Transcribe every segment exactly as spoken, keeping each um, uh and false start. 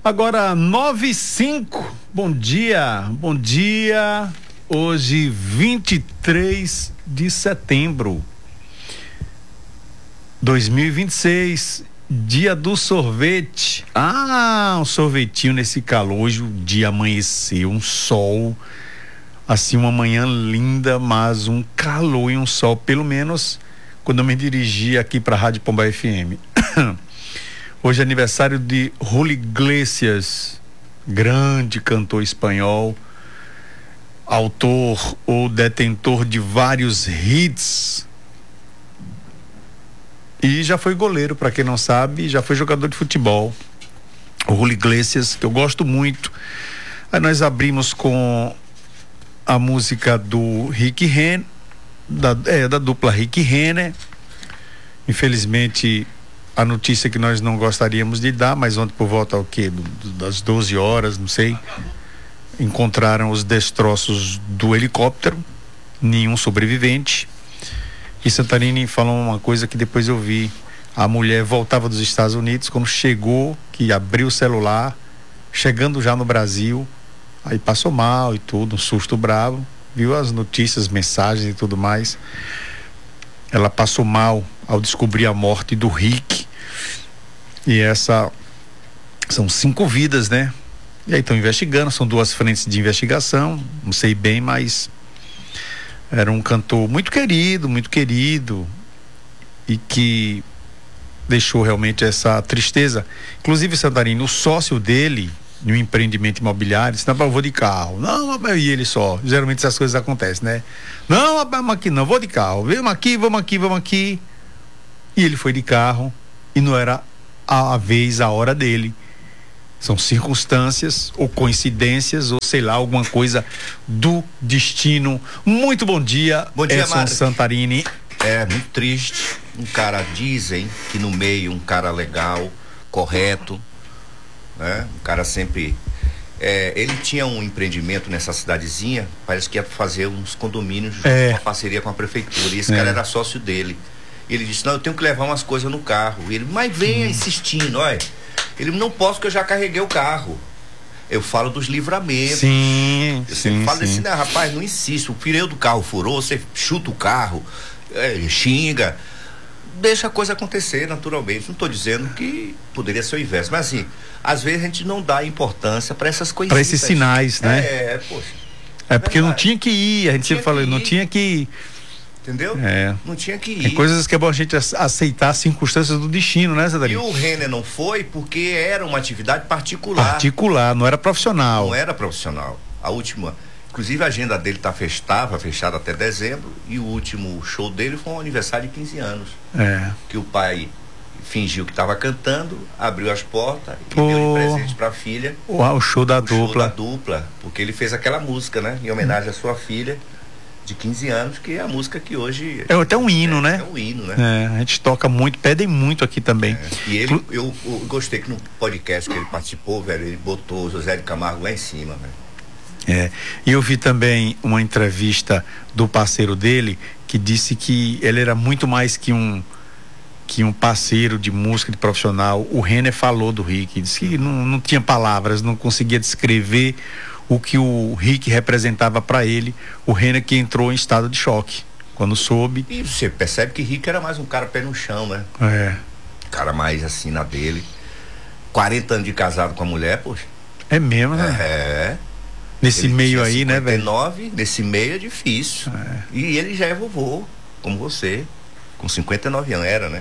Agora nove e cinco, bom dia, bom dia, hoje vinte e três de setembro de dois mil e vinte e seis, dia do sorvete. Ah, um sorvetinho nesse calor. Hoje o dia amanheceu, um sol, assim, uma manhã linda, mas um calor e um sol, pelo menos quando eu me dirigi aqui para a Rádio Pomba F M. Hoje é aniversário de Julio Iglesias, grande cantor espanhol, autor ou detentor de vários hits. E já foi goleiro, para quem não sabe, já foi jogador de futebol. O Julio Iglesias, que eu gosto muito. Aí nós abrimos com a música do Rick Renner, da, é, da dupla Rick Renner. Infelizmente, a notícia que nós não gostaríamos de dar, mas ontem por volta ao quê? Do, do, das doze horas, não sei, encontraram os destroços do helicóptero, nenhum sobrevivente. E Santarini falou uma coisa que depois eu vi: a mulher voltava dos Estados Unidos, quando chegou, que abriu o celular, chegando já no Brasil, aí passou mal e tudo, um susto bravo, viu as notícias, mensagens e tudo mais. Ela passou mal ao descobrir a morte do Rick. E essa são cinco vidas, né? E aí estão investigando, são duas frentes de investigação, não sei bem, mas era um cantor muito querido, muito querido, e que deixou realmente essa tristeza. Inclusive, Santarini, o sócio dele em um empreendimento imobiliário disse: não, eu vou de carro. Não, e ele só. Geralmente essas coisas acontecem, né? Não, vamos aqui não, vou de carro. Vamos aqui, vamos aqui, vamos aqui. E ele foi de carro e não era a, a vez, a hora dele. São circunstâncias ou coincidências ou sei lá, alguma coisa do destino. Muito bom dia, bom dia, Edson Santarini. É muito triste. Um cara, dizem que no meio, um cara legal, correto, né? Um cara sempre é, ele tinha um empreendimento nessa cidadezinha, parece que ia fazer uns condomínios, é. uma parceria com a prefeitura, e esse é. cara era sócio dele. Ele disse: não, eu tenho que levar umas coisas no carro. E ele: mas venha, hum. insistindo, olha. Ele: não posso, porque eu já carreguei o carro. Eu falo dos livramentos. Sim, eu sim, falo sim. assim: né, rapaz, não insiste, o pneu do carro furou, você chuta o carro, é, xinga, deixa a coisa acontecer naturalmente. Não estou dizendo que poderia ser o inverso, mas assim, às vezes a gente não dá importância para essas coisas. Para esses sinais, né? É, poxa. É porque não tinha que ir, a gente sempre falou, não tinha que ir. Entendeu? É. Não tinha que ir. Tem coisas que é bom a gente aceitar as circunstâncias do destino, né, Santarini? E o Renner não foi porque era uma atividade particular. Particular, não era profissional. Não era profissional. A última, inclusive a agenda dele tá fechada, fechada até dezembro, e o último show dele foi um aniversário de quinze anos. É. Que o pai fingiu que estava cantando, abriu as portas e Pô. deu de presente para a filha. Uau, o show da o dupla. Show da dupla, porque ele fez aquela música, né, em homenagem à sua filha de quinze anos, que é a música que hoje é até um hino, é, né? É um hino, né? É, a gente toca muito, pedem muito aqui também. É. E ele, eu, eu gostei que no podcast que ele participou, velho, ele botou o José de Camargo lá em cima, velho. É, e eu vi também uma entrevista do parceiro dele que disse que ele era muito mais que um que um parceiro de música, de profissional. O Renner falou do Rick, disse que não, não tinha palavras, não conseguia descrever o que o Rick representava para ele. O Renner que entrou em estado de choque quando soube. E você percebe que Rick era mais um cara pé no chão, né? É. Cara mais assim na dele. quarenta anos de casado com a mulher, poxa. É mesmo, né? É. Nesse ele meio aí, né, velho? cinquenta e nove, nesse meio é difícil. É. E ele já é vovô, como você. Com cinquenta e nove anos, era, né?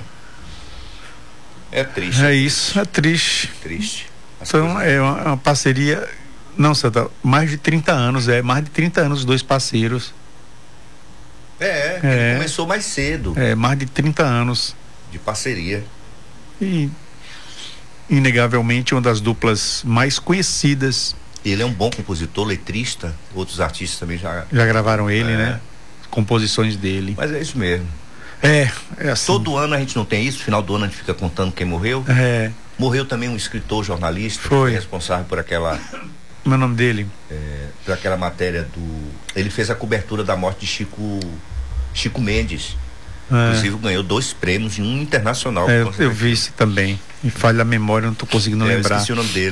É triste. É isso, é triste. Triste. As Então, coisas... é uma, uma parceria. Não, Santa, mais de trinta anos, é, mais de trinta anos os dois parceiros. É, é, ele começou mais cedo. É, mais de trinta anos. De parceria. E, inegavelmente, uma das duplas mais conhecidas. Ele é um bom compositor, letrista. Outros artistas também já... Já gravaram ele, é. né? Composições dele. Mas é isso mesmo. É, é assim. Todo ano a gente não tem isso, final do ano a gente fica contando quem morreu. É. Morreu também um escritor, jornalista, foi, foi responsável por aquela... Meu nome dele? É, por aquela matéria do... Ele fez a cobertura da morte de Chico, Chico Mendes. É. Inclusive ganhou dois prêmios e um internacional. É, eu, eu vi isso também. Me falha a memória, não estou conseguindo é, lembrar. Eu esqueci o nome dele.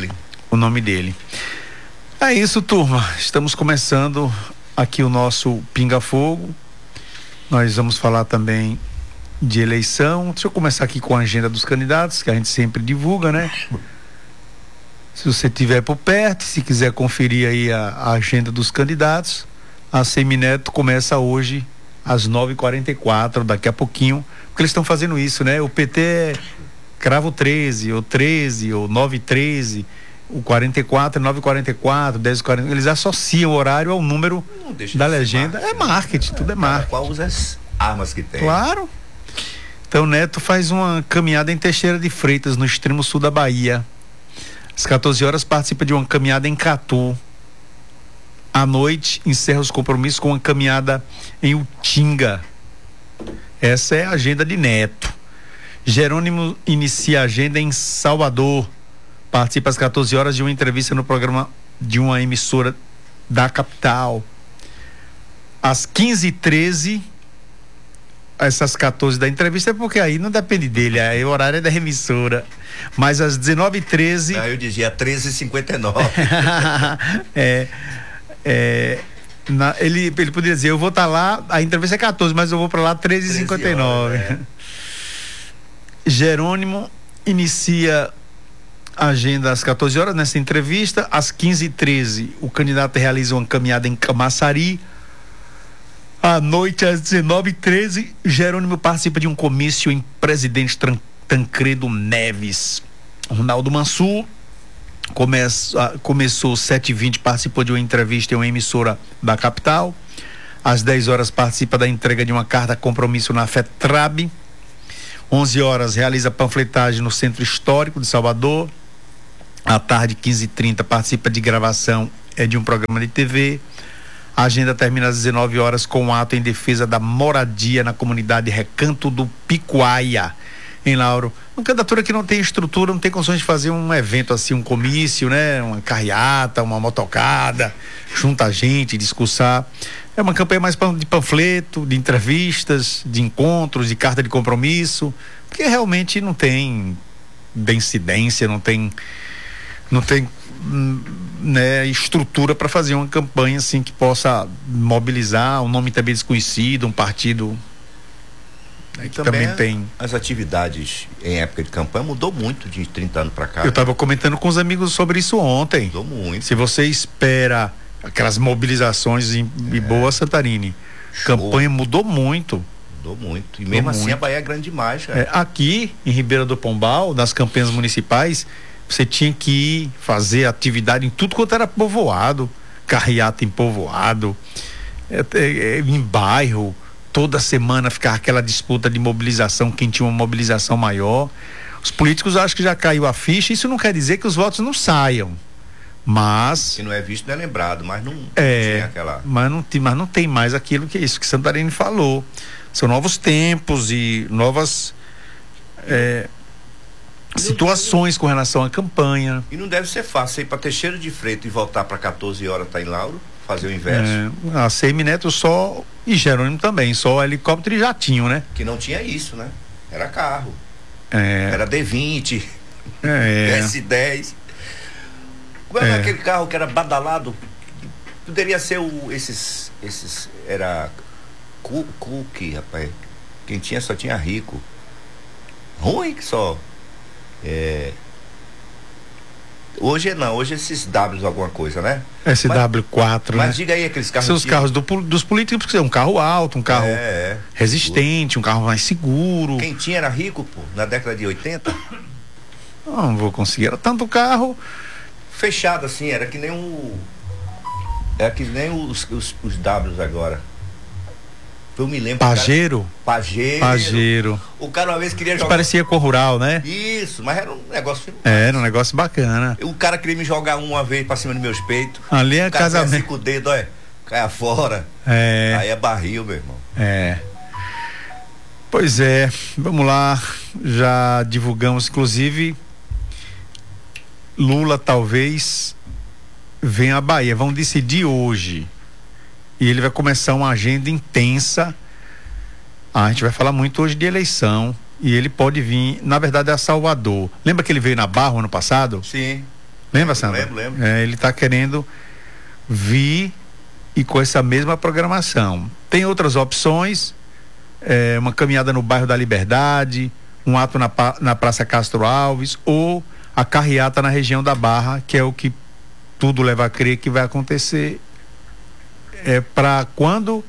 o nome dele. É isso, turma. Estamos começando aqui o nosso Pinga Fogo. Nós vamos falar também de eleição. Deixa eu começar aqui com a agenda dos candidatos, que a gente sempre divulga, né? Se você estiver por perto, se quiser conferir aí a, a agenda dos candidatos, a Semineto começa hoje às nove e quarenta e quatro, daqui a pouquinho, porque eles estão fazendo isso, né? O P T é cravo treze, ou treze, ou nove e treze, o quarenta e quatro, nove e quarenta e quatro, dez e quarenta, eles associam o horário ao número da legenda. É marketing, tudo é marketing. Qual usa as armas que tem? Claro. Então Neto faz uma caminhada em Teixeira de Freitas, no extremo sul da Bahia. Às quatorze horas participa de uma caminhada em Catu. À noite encerra os compromissos com uma caminhada em Utinga. Essa é a agenda de Neto. Jerônimo inicia a agenda em Salvador. Participa às quatorze horas de uma entrevista no programa de uma emissora da capital. Às quinze e treze, essas quatorze da entrevista, é porque aí não depende dele, aí o horário é da emissora. Mas às dezenove e treze. Aí eu dizia treze e cinquenta e nove. é, é, na, ele, ele poderia dizer, eu vou estar tá lá, a entrevista é quatorze, mas eu vou para lá treze e cinquenta e nove. É. Jerônimo inicia a agenda às quatorze horas nessa entrevista. Às quinze e treze, o candidato realiza uma caminhada em Camaçari. À noite, às dezenove e treze, Jerônimo participa de um comício em Presidente Tancredo Neves. Ronaldo Mansur começa, começou às sete e vinte, participou de uma entrevista em uma emissora da capital. Às dez horas participa da entrega de uma carta compromisso na FETRAB. onze horas realiza panfletagem no Centro Histórico de Salvador. À tarde, quinze e trinta, participa de gravação é, de um programa de T V. A agenda termina às dezenove horas com um ato em defesa da moradia na comunidade Recanto do Picuaia, em Lauro. Uma candidatura que não tem estrutura, não tem condições de fazer um evento assim, um comício, né? Uma carreata, uma motocada, junta a gente, discursar. É uma campanha mais de panfleto, de entrevistas, de encontros, de carta de compromisso, porque realmente não tem densidência, não tem não tem né, estrutura para fazer uma campanha assim que possa mobilizar um nome também desconhecido, um partido né, que também, também tem. As atividades em época de campanha mudou muito de trinta anos para cá. Eu estava comentando com os amigos sobre isso ontem. Mudou muito. Se você espera aquelas mobilizações em, é. em Boa Santarine, Show. Campanha mudou muito. Mudou muito. E mesmo mudou assim muito. A Bahia é grande demais. É, aqui em Ribeira do Pombal, nas campanhas municipais, você tinha que ir fazer atividade em tudo quanto era povoado, carreata em povoado, é, é, em bairro, toda semana ficava aquela disputa de mobilização, quem tinha uma mobilização maior. Os políticos acham que já caiu a ficha, isso não quer dizer que os votos não saiam, mas... Se não é visto não é lembrado, mas não, é, não tem aquela... Mas não, mas não tem mais aquilo que é isso que Santarém falou, são novos tempos e novas... É, situações com relação à campanha. E não deve ser fácil ir para Teixeira de Freitas e voltar para quatorze horas tá em Lauro, fazer o inverso. É, a Semineto só, e Jerônimo também, só helicóptero e jatinho, né? Que não tinha isso, né? Era carro. É. Era D vinte, é. S dez. Como era é. aquele carro que era badalado? Poderia ser o, esses, esses, era Cook, rapaz. Quem tinha só tinha rico. Ruim que só. É... Hoje não, hoje esses W alguma coisa, né? S W quatro, mas, né? Mas diga aí aqueles carros. São os carros do, dos políticos, porque é um carro alto, um carro é, é. resistente, um carro mais seguro. Quem tinha era rico, pô, na década de oitenta. Não, não vou conseguir, era tanto carro fechado assim, era que nem um. Era que nem os, os, os Ws agora. Eu me lembro. Pajero? Cara, Pajero. Pajero. O cara uma vez queria jogar. Parecia cor rural, né? Isso, mas era um negócio. Era um negócio bacana. O cara queria me jogar uma vez pra cima dos meus peitos. Ali é casamento. Cinco dedos, olha. Caia fora. É. Aí é barril, meu irmão. É. Pois é, vamos lá. Já divulgamos, inclusive, Lula talvez venha à Bahia. Vão decidir hoje. E ele vai começar uma agenda intensa. Ah, a gente vai falar muito hoje de eleição. E ele pode vir, na verdade, a Salvador. Lembra que ele veio na Barra ano passado? Sim. Lembra, Sandra? Lembro, lembro. É, ele está querendo vir e com essa mesma programação. Tem outras opções, é, uma caminhada no bairro da Liberdade, um ato na, na Praça Castro Alves ou a carreata na região da Barra, que é o que tudo leva a crer que vai acontecer. É para quando?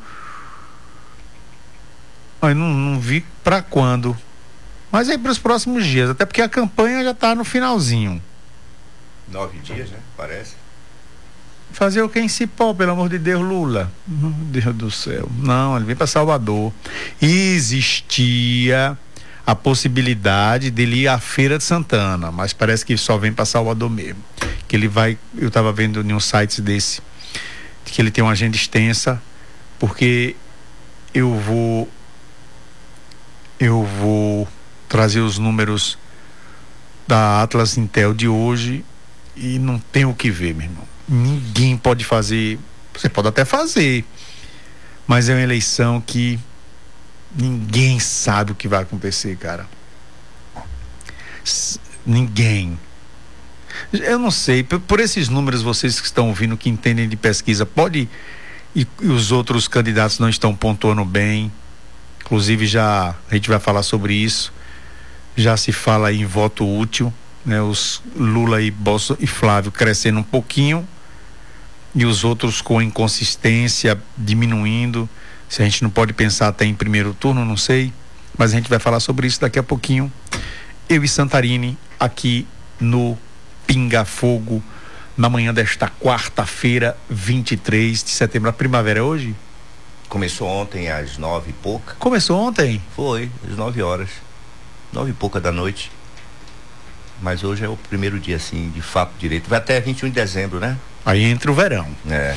Eu não, não vi para quando, mas é para os próximos dias, até porque a campanha já está no finalzinho. Nove dias, né? Parece. Fazer o que em Cipó, pelo amor de Deus, Lula? Meu Deus do céu. Não, ele vem para Salvador. Existia a possibilidade dele ir à Feira de Santana, mas parece que só vem para Salvador mesmo. Que ele vai, eu estava vendo em um site desse, que ele tem uma agenda extensa, porque eu vou eu vou trazer os números da Atlas Intel de hoje e não tem o que ver, meu irmão. Ninguém pode fazer, você pode até fazer, mas é uma eleição que ninguém sabe o que vai acontecer, cara. S- ninguém. Eu não sei, por, por esses números, vocês que estão ouvindo, que entendem de pesquisa, pode, e, e os outros candidatos não estão pontuando bem, inclusive já, a gente vai falar sobre isso, já se fala aí em voto útil, né? Os Lula e Bolso e Flávio crescendo um pouquinho e os outros com inconsistência diminuindo. Se a gente não pode pensar até em primeiro turno, não sei, mas a gente vai falar sobre isso daqui a pouquinho. Eu e Santarini aqui no Pinga Fogo na manhã desta quarta-feira, vinte e três de setembro. A primavera é hoje? Começou ontem às nove e pouca. Começou ontem? Foi, às nove horas. Nove e pouca da noite. Mas hoje é o primeiro dia, assim, de fato direito. Vai até vinte e um de dezembro, né? Aí entra o verão. É.